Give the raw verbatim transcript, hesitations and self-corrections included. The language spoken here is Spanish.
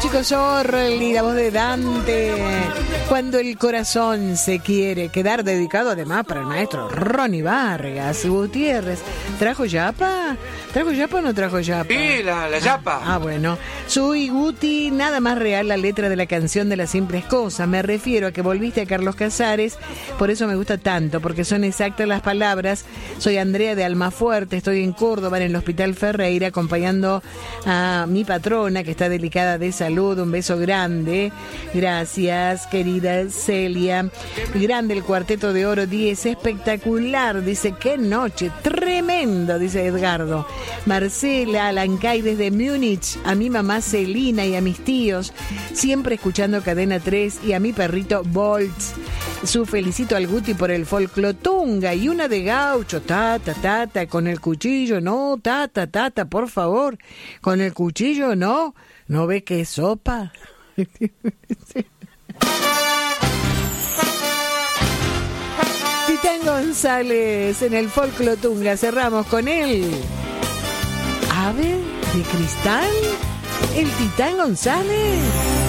chicos, Orly, la voz de Dante. Cuando el corazón se quiere quedar, dedicado además para el maestro Ronnie Vargas Gutiérrez. ¿Trajo yapa? ¿Trajo yapa o no trajo yapa? Sí, la, la yapa. Ah, ah, bueno. Soy Guti, nada más real la letra de la canción de Las Simples Cosas. Me refiero a que volviste a Carlos Casares, por eso me gusta tanto, porque son exactas las palabras. Soy Andrea de Almafuerte, estoy en Córdoba, en el Hospital Ferreira, acompañando a mi patrona, que está delicada de salud. Un beso grande. Gracias, querida Celia. Grande el Cuarteto de Oro diez, espectacular. Dice, qué noche, tremendo, dice Edgardo. Marcela Alancay desde Múnich, a mi mamá Celina y a mis tíos, siempre escuchando Cadena tres, y a mi perrito Boltz. Su felicito al Guti por el folclotunga y una de gaucho, tata, tata, con el cuchillo, no, tata, tata, por favor, con el cuchillo, no, ¿no ve que es sopa? Titán González en el folclotunga, cerramos con él. Ave de cristal, el Titán González.